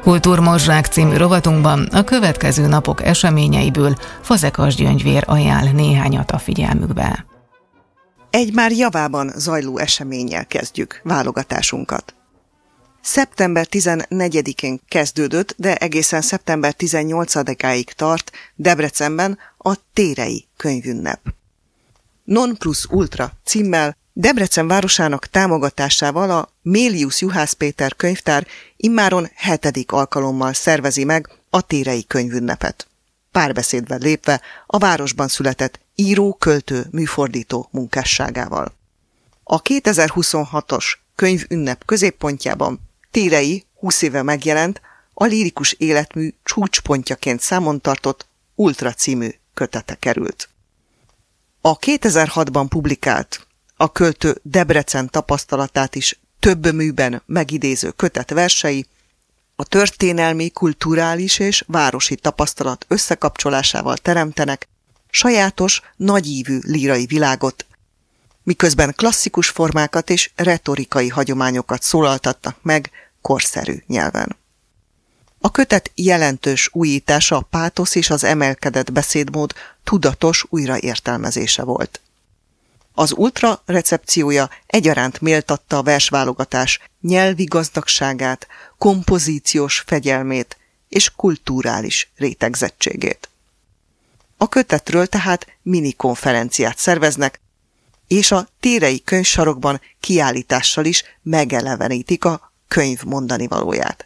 Kultúrmorzsák című rovatunkban a következő napok eseményeiből Fazekas Gyöngyvér ajánl néhányat a figyelmükbe. Egy már javában zajló eseménnyel kezdjük válogatásunkat. Szeptember 14-én kezdődött, de egészen szeptember 18-áig tart Debrecenben a Térei könyvünnep. Non plus ultra címmel Debrecen városának támogatásával a Mélius Juhász Péter könyvtár immáron 7. alkalommal szervezi meg a Térei könyvünnepet. Párbeszédbe lépve a városban született író, költő, műfordító munkásságával. A 2026-os könyvünnep középpontjában Térei 20 éve megjelent, a lírikus életmű csúcspontjaként számon tartott Ultra című kötete került. A 2006-ban publikált, a költő Debrecen tapasztalatát is több műben megidéző kötet versei a történelmi, kulturális és városi tapasztalat összekapcsolásával teremtenek sajátos, nagyívű lírai világot, miközben klasszikus formákat és retorikai hagyományokat szólaltatnak meg korszerű nyelven. A kötet jelentős újítása a pátosz és az emelkedett beszédmód tudatos újraértelmezése volt. Az ultra recepciója egyaránt méltatta a versválogatás nyelvi gazdagságát, kompozíciós fegyelmét és kulturális rétegzettségét. A kötetről tehát minikonferenciát szerveznek, és a Térei könyvsarokban kiállítással is megelevenítik a könyv mondanivalóját.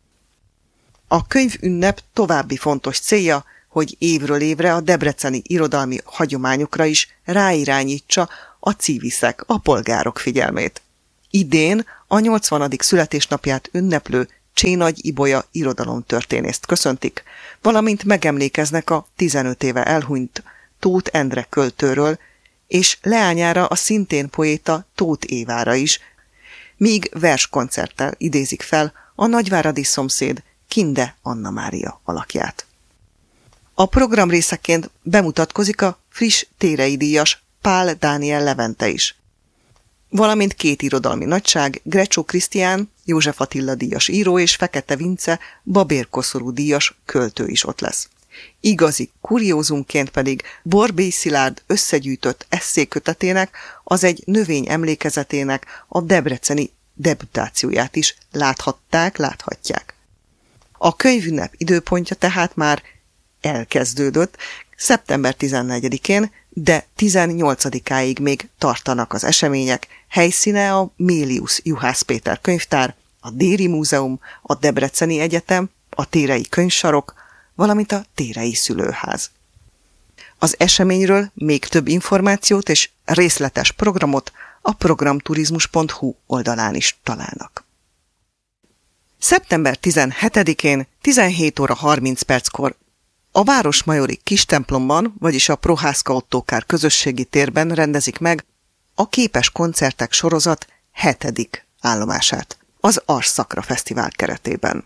A könyvünnep további fontos célja, hogy évről évre a debreceni irodalmi hagyományokra is ráirányítsa a civiszek, a polgárok figyelmét. Idén a 80. születésnapját ünneplő Csénagy Ibolya irodalomtörténészt köszöntik, valamint megemlékeznek a 15 éve elhunyt Tóth Endre költőről, és leányára a szintén poéta Tóth Évára is, míg verskoncerttel idézik fel a nagyváradi szomszéd Kinde Anna Mária alakját. A program részeként bemutatkozik a friss Térei díjas Pál Dániel Levente is, valamint két irodalmi nagyság, Grecsó Krisztián, József Attila díjas író és Fekete Vince, Babér Koszorú díjas költő is ott lesz. Igazi kuriózumként pedig Borbély Szilárd összegyűjtött esszékötetének, az egy növény emlékezetének a debreceni debütációját is láthatják. A könyvünnep időpontja tehát már elkezdődött, szeptember 14-én, de 18-áig még tartanak az események. Helyszíne a Mélius Juhász Péter könyvtár, a Déri Múzeum, a Debreceni Egyetem, a Térei könyvsarok, valamint a Térei szülőház. Az eseményről még több információt és részletes programot a programturizmus.hu oldalán is találnak. Szeptember 17-én 17 óra 30 perckor a Városmajori Kistemplomban, vagyis a Prohászka Ottokár közösségi térben rendezik meg a Képes koncertek sorozat 7. állomását, az Arsszakra Fesztivál keretében.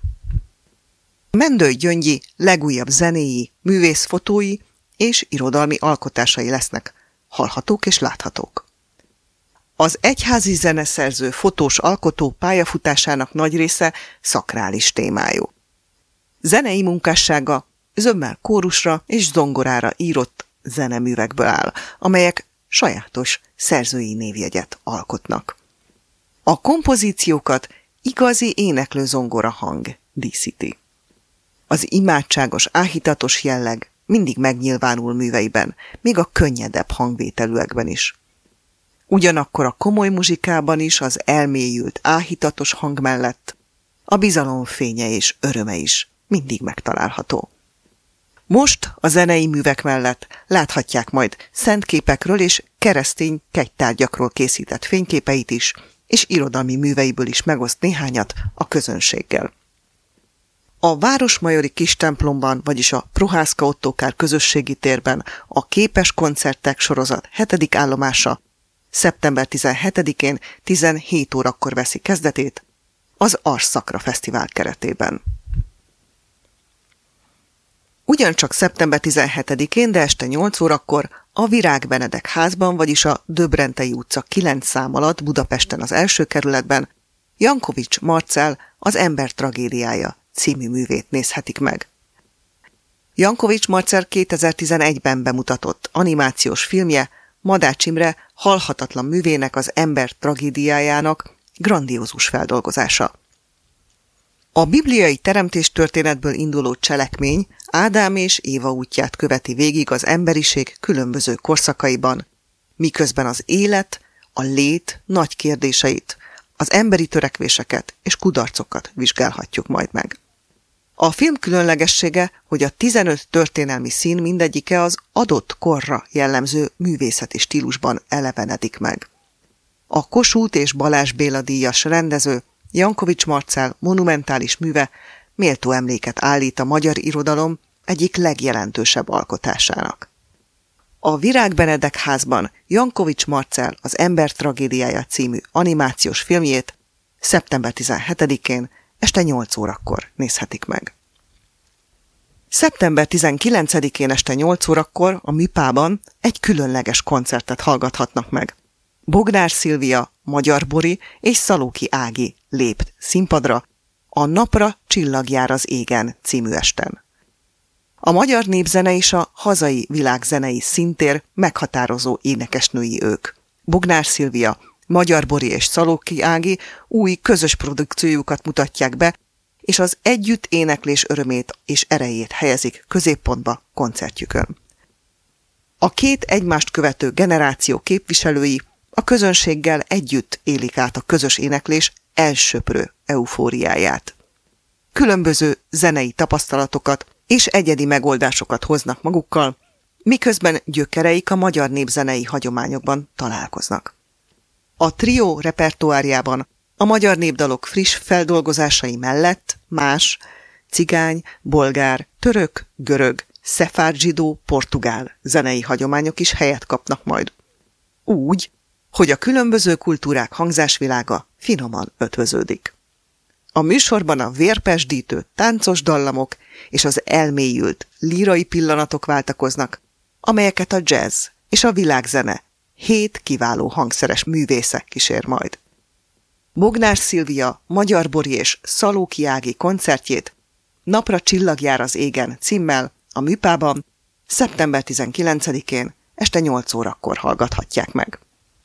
Mendői Gyöngyi legújabb zenéi, művészfotói és irodalmi alkotásai lesznek hallhatók és láthatók. Az egyházi zeneszerző fotós alkotó pályafutásának nagy része szakrális témájú. Zenei munkássága zömmel kórusra és zongorára írott zeneművekből áll, amelyek sajátos szerzői névjegyet alkotnak. A kompozíciókat igazi éneklő zongora hang díszíti. Az imádságos, áhítatos jelleg mindig megnyilvánul műveiben, még a könnyedebb hangvételűekben is. Ugyanakkor a komoly muzsikában is az elmélyült, áhítatos hang mellett a bizalom fénye és öröme is mindig megtalálható. Most a zenei művek mellett láthatják majd szentképekről és keresztény kegytárgyakról készített fényképeit is, és irodalmi műveiből is megoszt néhányat a közönséggel. A Városmajori Kistemplomban, vagyis a Prohászka Ottokár közösségi térben a Képes koncertek sorozat 7. állomása szeptember 17-én 17 órakor veszi kezdetét az Arsszakra Fesztivál keretében. Ugyancsak szeptember 17-én, de este 8 órakor a Virág Benedek házban, vagyis a Döbrentei utca 9 szám alatt Budapesten az első kerületben Jankovics Marcell az Ember tragédiája című művét nézhetik meg. Jankovics Marcell 2011-ben bemutatott animációs filmje Madács Imre halhatatlan művének, az ember tragédiájának grandiózus feldolgozása. A bibliai teremtéstörténetből induló cselekmény Ádám és Éva útját követi végig az emberiség különböző korszakaiban, miközben az élet, a lét nagy kérdéseit, az emberi törekvéseket és kudarcokat vizsgálhatjuk majd meg. A film különlegessége, hogy a 15 történelmi szín mindegyike az adott korra jellemző művészeti stílusban elevenedik meg. A Kossuth és Balázs Béla díjas rendező Jankovics Marcell monumentális műve méltó emléket állít a magyar irodalom egyik legjelentősebb alkotásának. A Virág Benedek házban Jankovics Marcell az Ember tragédiája című animációs filmjét szeptember 17-én este 8 órakor nézhetik meg. Szeptember 19-én este 8 órakor a Műpában egy különleges koncertet hallgathatnak meg. Bognár Szilvia, Magyar Bori és Szalóki Ági lép színpadra a Napra csillag jár az égen című esten. A magyar népzene és a hazai világzenei színtér meghatározó énekesnői ők. Bognár Szilvia, Magyar Bori és Szalóki Ági új közös produkciójukat mutatják be, és az együtt éneklés örömét és erejét helyezik középpontba koncertjükön. A két egymást követő generáció képviselői a közönséggel együtt élik át a közös éneklés elsöprő eufóriáját. Különböző zenei tapasztalatokat és egyedi megoldásokat hoznak magukkal, miközben gyökereik a magyar népzenei hagyományokban találkoznak. A trió repertoárjában a magyar népdalok friss feldolgozásai mellett más, cigány, bolgár, török, görög, szefárd zsidó, portugál zenei hagyományok is helyet kapnak majd. Úgy, hogy a különböző kultúrák hangzásvilága finoman ötvöződik. A műsorban a vérpesdítő táncos dallamok és az elmélyült lírai pillanatok váltakoznak, amelyeket a jazz és a világzene 7 kiváló hangszeres művészek kísér majd. Bognár Szilvia, Magyar Bori és Szalóki Ági koncertjét Napra csillag jár az égen címmel a Műpában szeptember 19-én este 8 órakor hallgathatják meg.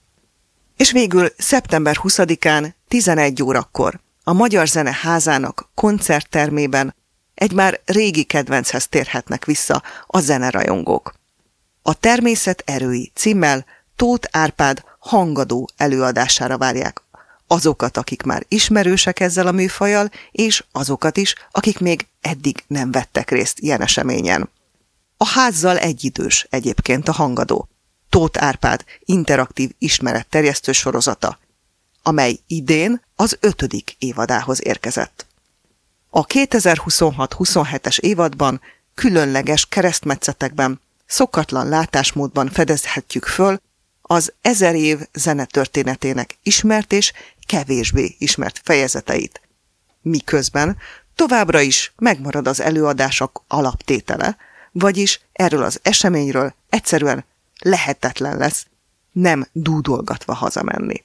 És végül szeptember 20-án 11 órakor a Magyar Zene Házának koncerttermében egy már régi kedvenchez térhetnek vissza a zenerajongók. A Természet erői címmel Tóth Árpád hangadó előadására várják azokat, akik már ismerősek ezzel a műfajjal, és azokat is, akik még eddig nem vettek részt ilyen eseményen. A házzal egyidős egyébként a hangadó, Tóth Árpád interaktív ismeretterjesztő sorozata, amely idén az 5. évadához érkezett. A 2026-27-es évadban különleges keresztmetszetekben, szokatlan látásmódban fedezhetjük föl az 1000 év zenetörténetének ismert és kevésbé ismert fejezeteit. Miközben továbbra is megmarad az előadások alaptétele, vagyis erről az eseményről egyszerűen lehetetlen lesz nem dúdolgatva hazamenni.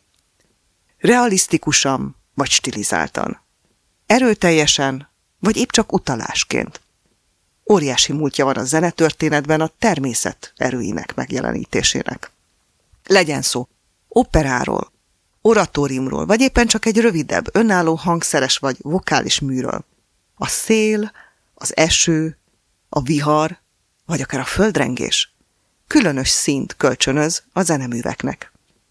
Realisztikusan vagy stilizáltan. Erőteljesen vagy épp csak utalásként. Óriási múltja van a zenetörténetben a természet erőinek megjelenítésének. Legyen szó operáról, oratóriumról, vagy éppen csak egy rövidebb, önálló hangszeres vagy vokális műről. A szél, az eső, a vihar, vagy akár a földrengés különös színt kölcsönöz a zeneműveknek.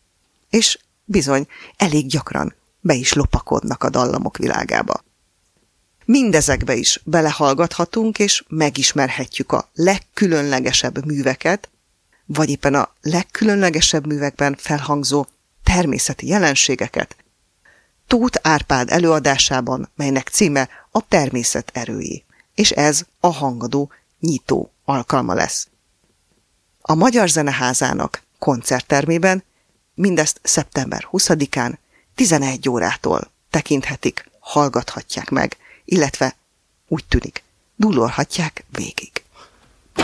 És bizony, elég gyakran be is lopakodnak a dallamok világába. Mindezekbe is belehallgathatunk, és megismerhetjük a legkülönlegesebb műveket, vagy éppen a legkülönlegesebb művekben felhangzó természeti jelenségeket, Tóth Árpád előadásában, melynek címe a Természet erői, és ez a hangadó nyitó alkalma lesz. A Magyar Zeneházának koncerttermében mindezt szeptember 20-án 11 órától tekinthetik, hallgathatják meg, illetve úgy tűnik, dúlolhatják végig.